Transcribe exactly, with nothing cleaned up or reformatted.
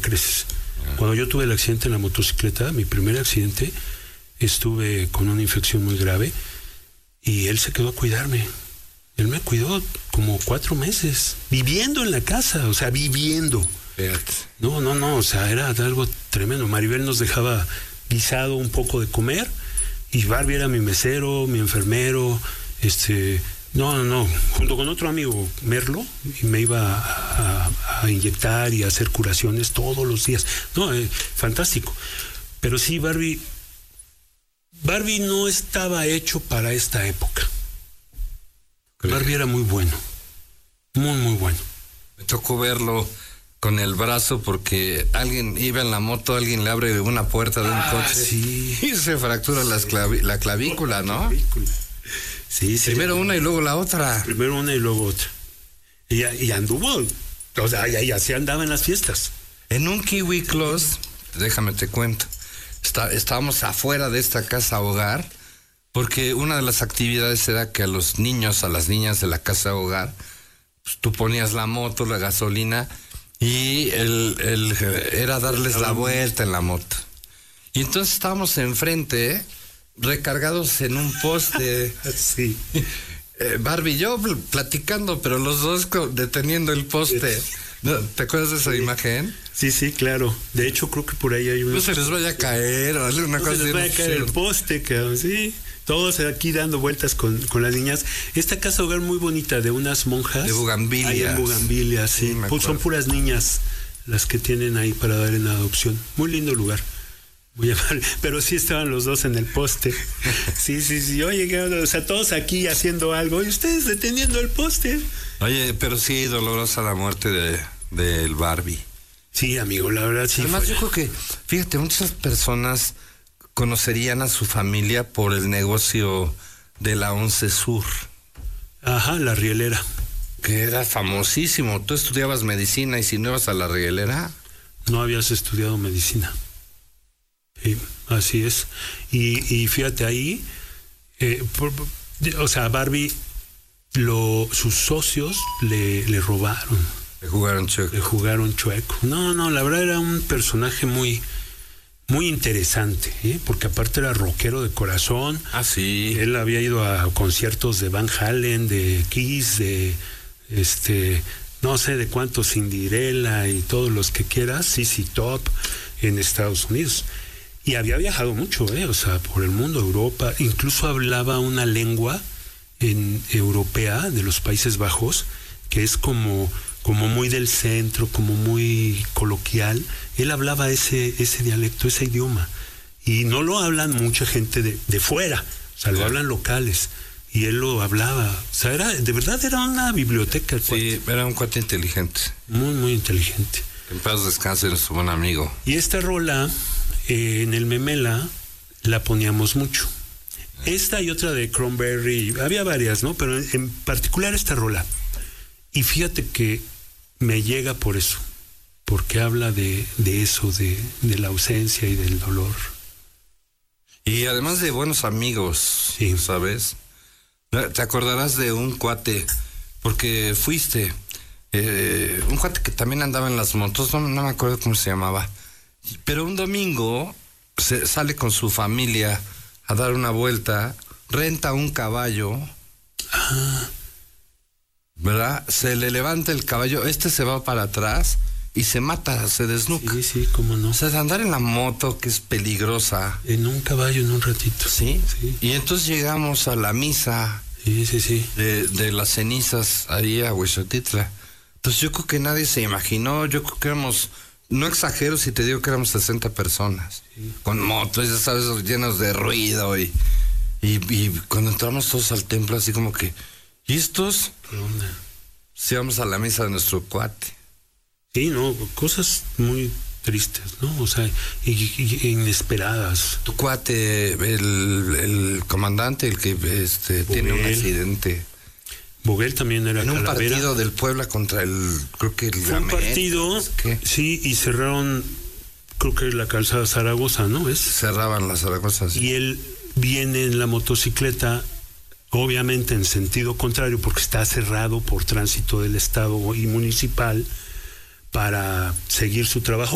creces. Cuando yo tuve el accidente en la motocicleta, mi primer accidente, estuve con una infección muy grave y él se quedó a cuidarme. Él me cuidó como cuatro meses, viviendo en la casa, o sea, viviendo. Fíjate. No, no, no, o sea, era algo tremendo. Maribel nos dejaba guisado un poco de comer y Barbie era mi mesero, mi enfermero, este... No, no, no, junto con otro amigo, Merlo, y me iba a, a, a inyectar y a hacer curaciones todos los días. No, eh, fantástico. Pero sí, Barbie, Barbie no estaba hecho para esta época. Creo. Barbie era muy bueno, muy, muy bueno. Me tocó verlo con el brazo porque alguien iba en la moto, alguien le abre una puerta de un ah, coche sí. y se fractura sí. las clavi- la clavícula, ¿no? La clavícula. Sí, sí. Primero una y luego la otra. Primero una y luego otra. Y, y anduvo, o sea, y así andaba en las fiestas. En un Kiwi Close, déjame te cuento, está, estábamos afuera de esta casa hogar, porque una de las actividades era que a los niños, a las niñas de la casa hogar, pues, tú ponías la moto, la gasolina, y el, el, era darles la vuelta en la moto. Y entonces estábamos enfrente, ¿eh? recargados en un poste. Sí. Eh, Barbie y yo platicando, pero los dos deteniendo el poste. ¿No? ¿Te acuerdas de esa sí. imagen? Sí, sí, claro. De hecho, creo que por ahí hay una... No se les vaya a caer o alguna no cosa. se les vaya a caer el poste, cabrón. Sí. Todos aquí dando vueltas con, con las niñas. Esta casa hogar muy bonita de unas monjas. De Bugambilias. Ahí en Bugambilias, sí. sí pues son puras niñas las que tienen ahí para dar en adopción. Muy lindo lugar. Muy amable, pero sí estaban los dos en el poste. Sí, sí, sí. Oye, o sea, todos aquí haciendo algo y ustedes deteniendo el poste. Oye, pero sí, dolorosa la muerte de del Barbie. Sí, amigo, la verdad sí. Además, fue. yo creo que, fíjate, muchas personas conocerían a su familia por el negocio de la Once Sur. Ajá, la rielera. Que era famosísimo. Tú estudiabas medicina y si no ibas a la rielera. No habías estudiado medicina. Sí, así es. Y, y fíjate ahí, eh, por, o sea, Barbie, lo, sus socios le, le robaron. Le jugaron chueco. Le jugaron chueco. No, no, la verdad era un personaje muy, muy interesante, ¿eh? Porque aparte era rockero de corazón. Ah, sí. Él había ido a conciertos de Van Halen, de Kiss, de este, no sé de cuántos, Cinderella y todos los que quieras, C C Top en Estados Unidos. Y había viajado mucho, ¿eh? O sea, por el mundo, Europa. Incluso hablaba una lengua en, europea de los Países Bajos, que es como, como muy del centro, como muy coloquial. Él hablaba ese, ese dialecto, ese idioma. Y no lo hablan mucha gente de, de fuera, o sea, lo hablan locales. Y él lo hablaba. O sea, era, de verdad era una biblioteca. El sí, cuate. Era un cuate inteligente. Muy, muy inteligente. En paz descanse nuestro buen amigo. Y esta rola... Eh, en el Memela la poníamos mucho. Esta y otra de Cranberry, había varias, ¿no? Pero en, en particular esta rola. Y fíjate que me llega por eso, porque habla de, de eso, de, de la ausencia y del dolor. Y además de buenos amigos, sí. ¿Sabes? Te acordarás de un cuate, porque fuiste, eh, un cuate que también andaba en las motos, no, no me acuerdo cómo se llamaba. Pero un domingo se sale con su familia a dar una vuelta, renta un caballo, ah. ¿verdad? Se le levanta el caballo, este se va para atrás y se mata, se desnuca. Sí, sí, cómo no. O sea, andar en la moto, que es peligrosa. En un caballo en un ratito. Sí, sí. Y entonces llegamos a la misa sí, sí, sí. De, de las cenizas ahí a Huixotitla. Entonces yo creo que nadie se imaginó, yo creo que éramos... No exagero si te digo que éramos sesenta personas, sí. Con motos, ya sabes, llenos de ruido y, y, y cuando entramos todos al templo así como que, ¿y estos? ¿Qué onda? Sí, vamos a la misa de nuestro cuate. Sí, no, cosas muy tristes, ¿no? O sea, y, y, inesperadas. Tu cuate, el, el comandante, el que este, tiene un accidente. Boguel también era en un calavera. Partido del Puebla contra el, creo que el Fue un partido, ¿qué? Sí, y cerraron, creo que la calzada Zaragoza, ¿no? ¿Es? Cerraban las Zaragozas. Sí. Y él viene en la motocicleta, obviamente en sentido contrario, porque está cerrado por tránsito del Estado y municipal, para seguir su trabajo.